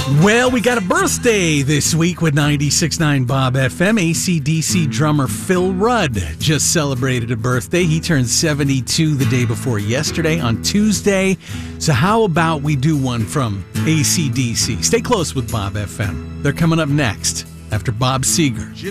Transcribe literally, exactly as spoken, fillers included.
Well, we got a birthday this week with ninety-six point nine Bob F M. A C D C drummer Phil Rudd just celebrated a birthday. He turned seventy-two the day before yesterday on Tuesday. So how about we do one from A C D C? Stay close with Bob F M. They're coming up next after Bob Seger.